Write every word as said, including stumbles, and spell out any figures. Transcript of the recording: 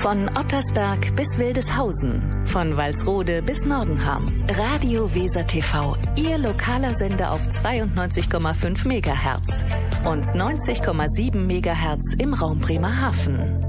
Von Ottersberg bis Wildeshausen, von Walsrode bis Nordenham. Radio Weser T V, Ihr lokaler Sender auf zweiundneunzig Komma fünf Megahertz und neunzig Komma sieben Megahertz im Raum Bremerhaven.